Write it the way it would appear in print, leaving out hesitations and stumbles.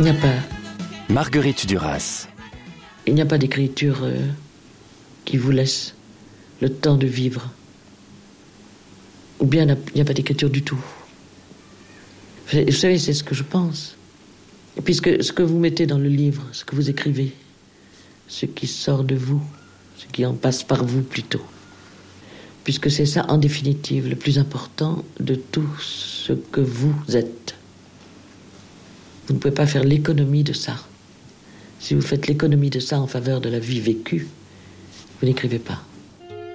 Il n'y a pas... Marguerite Duras. Il n'y a pas d'écriture qui vous laisse le temps de vivre. Ou bien il n'y a pas d'écriture du tout. Vous savez, c'est ce que je pense. Puisque ce que vous mettez dans le livre, ce que vous écrivez, ce qui sort de vous, ce qui en passe par vous plutôt, puisque c'est ça, en définitive, le plus important de tout ce que vous êtes. Vous ne pouvez pas faire l'économie de ça. Si vous faites l'économie de ça en faveur de la vie vécue, vous n'écrivez pas.